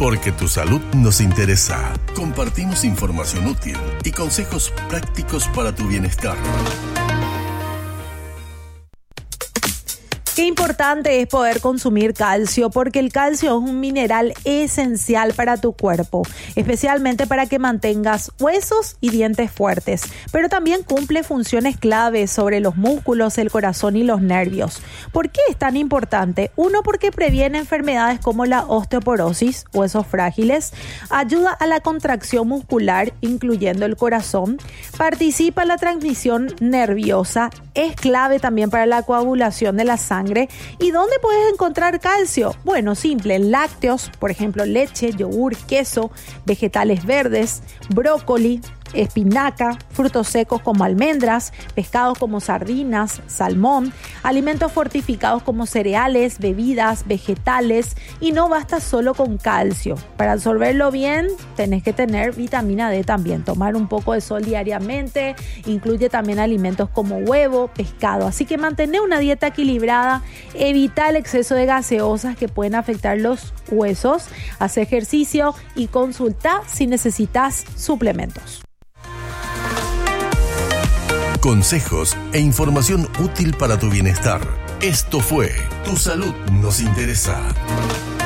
Porque tu salud nos interesa. Compartimos información útil y consejos prácticos para tu bienestar. Qué importante es poder consumir calcio, porque el calcio es un mineral esencial para tu cuerpo, especialmente para que mantengas huesos y dientes fuertes, pero también cumple funciones claves sobre los músculos, el corazón y los nervios. ¿Por qué es tan importante? Uno, porque previene enfermedades como la osteoporosis, huesos frágiles, ayuda a la contracción muscular, incluyendo el corazón, participa en la transmisión nerviosa, es clave también para la coagulación de la sangre. ¿Y dónde puedes encontrar calcio? Bueno, simple, en lácteos, por ejemplo, leche, yogur, queso, vegetales verdes, brócoli, espinaca, frutos secos como almendras, pescados como sardinas, salmón, alimentos fortificados como cereales, bebidas, vegetales, y no basta solo con calcio. Para absorberlo bien, tenés que tener vitamina D también, tomar un poco de sol diariamente, incluye también alimentos como huevo, pescado, así que mantener una dieta equilibrada, evita el exceso de gaseosas que pueden afectar los huesos, haz ejercicio y consulta si necesitas suplementos. Consejos e información útil para tu bienestar. Esto fue Tu Salud Nos Interesa.